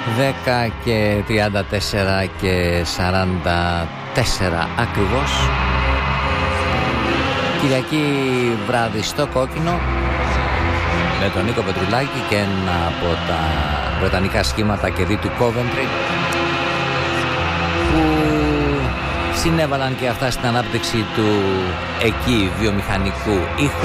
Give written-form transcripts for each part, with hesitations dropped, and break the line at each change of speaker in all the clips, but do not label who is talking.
10 και 34 και 44 ακριβώς. Κυριακή βράδυ στο Κόκκινο με τον Νίκο Πετρουλάκη και ένα από τα βρετανικά σχήματα και δι του Coventry που συνέβαλαν και αυτά στην ανάπτυξη του εκεί βιομηχανικού ήχου.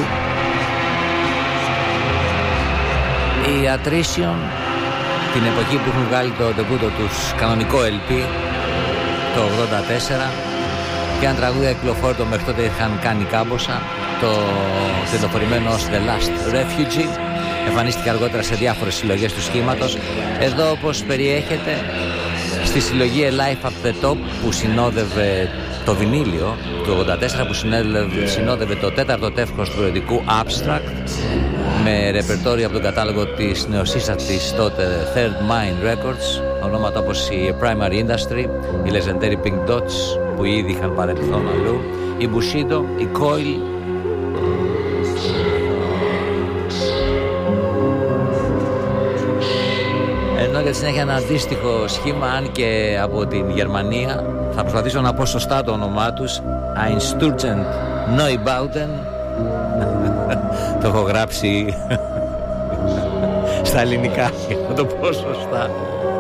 Η Attrition, την εποχή που έχουν βγάλει το ντεμπούτο τους κανονικό LP το 84 και ένα τραγούδι κυκλοφόρητο μέχρι τότε είχαν κάνει κάμποσα, το τεντοφορημένο ως The Last Refugee, εμφανίστηκε αργότερα σε διάφορες συλλογές του σχήματος. Εδώ όπως περιέχεται στη συλλογή A Life at the Top που συνόδευε το βινίλιο του 84, που συνόδευε το τέταρτο τεύχος του περιοδικού Abstract με ρεπερτόριο από τον κατάλογο της νεοσύστατης τότε Third Mind Records, ονόματα όπως η Primary Industry, η Legendary Pink Dots που ήδη είχαν παρελθόν αλλού, η Bushido, η Coil, ενώ για τη συνέχεια ένα αντίστοιχο σχήμα, αν και από την Γερμανία, θα προσπαθήσω να πω σωστά το όνομά τους, Einsturgent Neubauten. Το έχω γράψει στα ελληνικά για να το πω σωστά.